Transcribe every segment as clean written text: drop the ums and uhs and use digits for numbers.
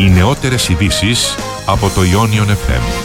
Οι νεότερες ειδήσεις από το Ionion FM.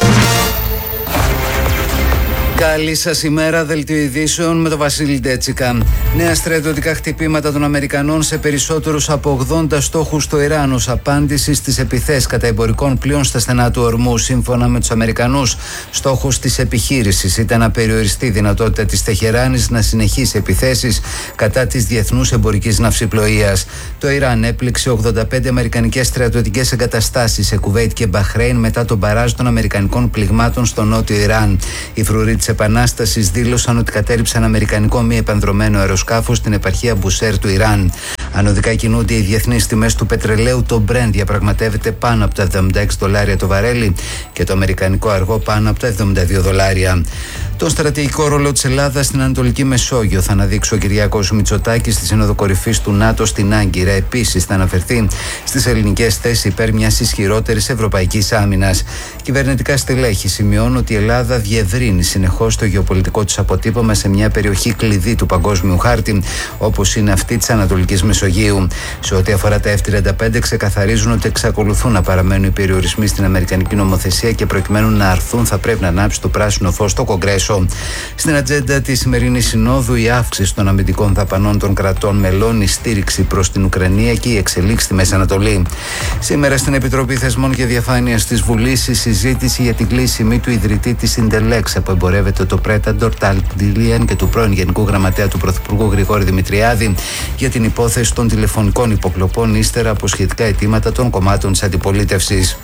Καλή σας ημέρα, δελτίο ειδήσεων με τον Βασίλη Ντέτσικα. Νέα στρατιωτικά χτυπήματα των Αμερικανών σε περισσότερους από 80 στόχους στο Ιράν ως απάντηση στις επιθέσεις κατά εμπορικών πλοίων στα στενά του Ορμού. Σύμφωνα με τους Αμερικανούς, στόχος της επιχείρησης ήταν να περιοριστεί η δυνατότητα της Τεχεράνης να συνεχίσει επιθέσεις κατά της διεθνούς εμπορικής ναυσιπλοείας. Το Ιράν έπληξε 85 αμερικανικές στρατιωτικές εγκαταστάσεις σε Κουβέιτ και Μπαχρέιν μετά τον μπαράζ των αμερικανικών πληγμάτων στο νότιο Ιράν. Οι φρουροί της Επανάστασης δήλωσαν ότι κατέληψαν αμερικανικό μη επανδρωμένο αεροσκάφος στην επαρχία Μπουσέρ του Ιράν. Ανωδικά κινούνται οι διεθνείς τιμές του πετρελαίου. Το Brent διαπραγματεύεται πάνω από τα $76 το βαρέλι και το αμερικανικό αργό πάνω από τα $72. Τον στρατηγικό ρόλο της Ελλάδας στην Ανατολική Μεσόγειο θα αναδείξει ο Κυριάκος Μητσοτάκης στη Σύνοδο Κορυφής του ΝΑΤΟ στην Άγκυρα. Επίσης, θα αναφερθεί στις ελληνικές θέσεις υπέρ μιας ισχυρότερης ευρωπαϊκής άμυνας. Κυβερνητικά στελέχη σημειώνουν ότι η Ελλάδα διευρύνει συνεχώς το γεωπολιτικό της αποτύπωμα σε μια περιοχή κλειδί του παγκόσμιου χάρτη, όπως είναι αυτή της Ανατολικής Μεσογείου. Σε ό,τι αφορά τα F-35, ξεκαθαρίζουν ότι εξακολουθούν να παραμένουν οι περιορισμοί στην αμερικανική νομοθεσία και προκειμένου να αρθούν θα πρέπει να ανάψει το πράσινο φως στο Κογκρέσο. Στην ατζέντα της σημερινής συνόδου, η αύξηση των αμυντικών δαπανών των κρατών μελών, η στήριξη προς την Ουκρανία και η εξελίξη στη Μέση Ανατολή. Σήμερα στην Επιτροπή Θεσμών και Διαφάνειας της Βουλής, η συζήτηση για την κλείσιμη του ιδρυτή της Συντελέξ που εμπορεύεται το Πρέταντορ Ταλντιλίαν και του πρώην Γενικού Γραμματέα του Πρωθυπουργού Γρηγόρη Δημητριάδη για την υπόθεση των τηλεφωνικών υποκλοπών ύστερα από σχετικά αιτήματα των κομμάτων της αντιπολίτευσης.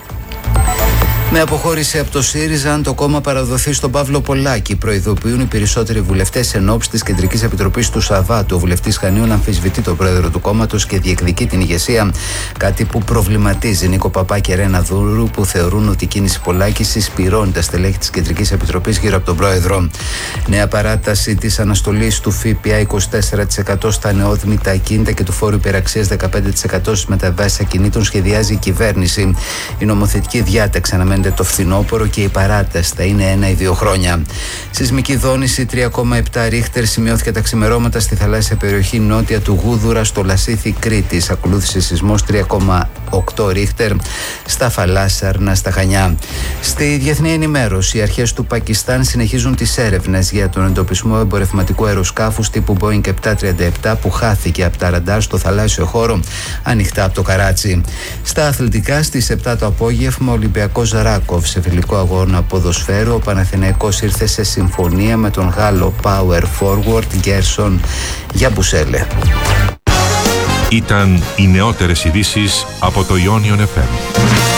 Με αποχώρηση από το ΣΥΡΙΖΑ, αν το κόμμα παραδοθεί στον Παύλο Πολάκη, προειδοποιούν οι περισσότεροι βουλευτές εν ώψη της Κεντρικής Επιτροπής του Σαββάτου. Ο βουλευτής Χανίων αμφισβητεί τον πρόεδρο του κόμματος και διεκδικεί την ηγεσία. Κάτι που προβληματίζει Νίκο Παπά και Ρένα Δούρου, που θεωρούν ότι η κίνηση Πολάκη συσπυρώνει τα στελέχη της Κεντρικής Επιτροπής γύρω από τον πρόεδρο. Νέα παράταση της αναστολής του ΦΠΑ 24% στα νεόδμητα ακίνητα και του φόρου υπεραξίας 15% στις μεταβάσεις ακινήτων σχεδιάζει η κυβέρνηση. Η νομοθετική διάταξη αναμένεται το φθινόπωρο και η παράταση θα είναι 1 ή 2 χρόνια. Σεισμική δόνηση 3,7 ρίχτερ σημειώθηκε τα ξημερώματα στη θαλάσσια περιοχή νότια του Γούδουρα στο Λασίθι Κρήτης. Ακολούθησε σεισμός 3,8 ρίχτερ στα Φαλάσσαρνα στα Χανιά. Στη διεθνή ενημέρωση, οι αρχές του Πακιστάν συνεχίζουν τις έρευνες για τον εντοπισμό εμπορευματικού αεροσκάφους τύπου Boeing 737 που χάθηκε από τα ραντάρ στο θαλάσσιο χώρο ανοιχτά από το Καράτσι. Στα αθλητικά, στις 7 το απόγευμα, ο Ολυμπιακός Ράκοβ σε φιλικό αγώνα ποδοσφαίρου. Ο Παναθηναϊκός ήρθε σε συμφωνία με τον Γάλλο power forward Γκέρσον Γιαμπουσέλε. Ήταν οι νεότερες ειδήσεις από το Ionion FM.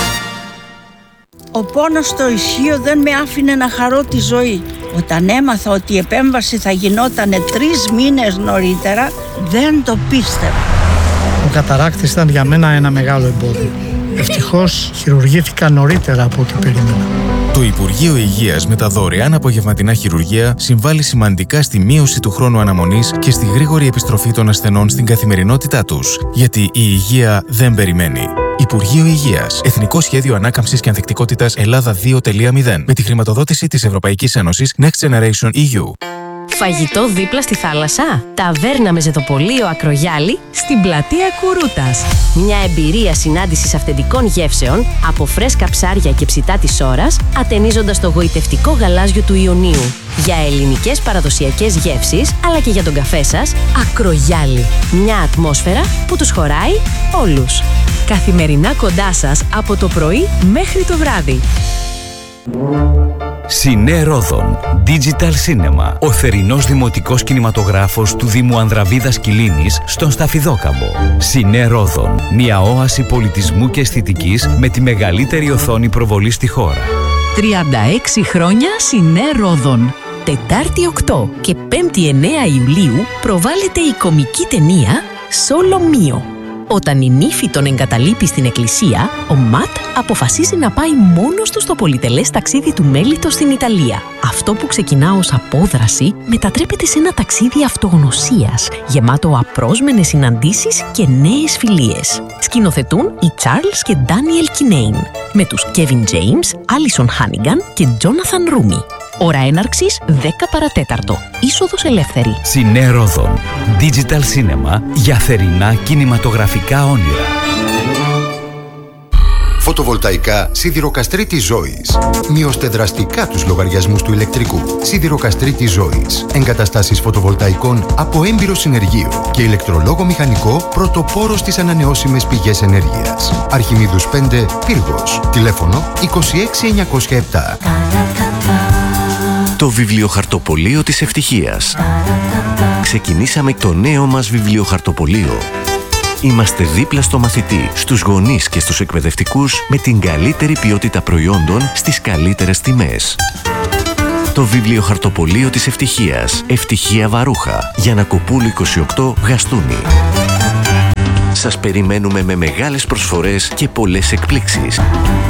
Ο πόνος στο ισχύο δεν με άφηνε να χαρώ τη ζωή. Όταν έμαθα ότι η επέμβαση θα γινόταν 3 μήνες νωρίτερα, δεν το πίστευα. Ο καταράκτης ήταν για μένα ένα μεγάλο εμπόδιο. Ευτυχώς χειρουργήθηκα νωρίτερα από ό,τι περίμενα. Το Υπουργείο Υγείας με τα δωρεάν απογευματινά χειρουργεία συμβάλλει σημαντικά στη μείωση του χρόνου αναμονής και στη γρήγορη επιστροφή των ασθενών στην καθημερινότητά τους. Γιατί η υγεία δεν περιμένει. Υπουργείο Υγείας. Εθνικό Σχέδιο Ανάκαμψης και Ανθεκτικότητας Ελλάδα 2.0 με τη χρηματοδότηση της Ευρωπαϊκής Ένωσης Next Generation EU. Φαγητό δίπλα στη θάλασσα. Ταβέρνα με ζετοπολείο Ακρογιάλη στην πλατεία Κουρούτας. Μια εμπειρία συνάντησης αυθεντικών γεύσεων από φρέσκα ψάρια και ψητά της ώρας, ατενίζοντας το γοητευτικό γαλάζιο του Ιωνίου. Για ελληνικές παραδοσιακές γεύσεις, αλλά και για τον καφέ σας, Ακρογιάλη. Μια ατμόσφαιρα που τους χωράει όλους. Καθημερινά κοντά σας από το πρωί μέχρι το βράδυ. Σινέ Ρόδον Digital Cinema, ο θερινός δημοτικός κινηματογράφος του Δήμου Ανδραβίδας Κιλίνης στον Σταφιδόκαμπο. Σινέ Ρόδον, μια όαση πολιτισμού και αισθητικής με τη μεγαλύτερη οθόνη προβολή στη χώρα. 36 χρόνια Σινέ Ρόδον. Τετάρτη 8 και 5η 9 Ιουλίου προβάλλεται η κομική ταινία Solo Mio. Όταν η νύφη τον εγκαταλείπει στην εκκλησία, ο Ματ αποφασίζει να πάει μόνος του στο πολυτελές ταξίδι του Μέλιτο στην Ιταλία. Αυτό που ξεκινά ως απόδραση μετατρέπεται σε ένα ταξίδι αυτογνωσίας, γεμάτο απρόσμενες συναντήσεις και νέες φιλίες. Σκηνοθετούν οι Charles και Daniel Kinane, με τους Kevin James, Alison Hannigan και Jonathan Rumi. Ώρα έναρξης 10 παρατέταρτο. Είσοδος ελεύθερη. Σινέ Ρόδον. Digital Cinema για θερινά κινηματογραφικά όνειρα. Φωτοβολταϊκά Σιδηροκαστρίτη Ζώης. Μειώστε δραστικά τους λογαριασμούς του ηλεκτρικού. Σιδηροκαστρίτη Ζώης. Εγκαταστάσεις φωτοβολταϊκών από έμπειρο συνεργείο και ηλεκτρολόγο μηχανικό πρωτοπόρο στις ανανεώσιμες πηγές ενέργειας. Αρχιμίδους 5, Πύργος. Τηλέφωνο 26907. Το βιβλιοχαρτοπωλείο της ευτυχίας. Ξεκινήσαμε το νέο μας βιβλιοχαρτοπωλείο. Είμαστε δίπλα στο μαθητή, στους γονείς και στους εκπαιδευτικούς με την καλύτερη ποιότητα προϊόντων στις καλύτερες τιμές. Το βιβλιοχαρτοπωλείο της ευτυχίας. Ευτυχία Βαρούχα. Γιαννακοπούλου 28, Γαστούνι. Σας περιμένουμε με μεγάλες προσφορές και πολλές εκπλήξεις.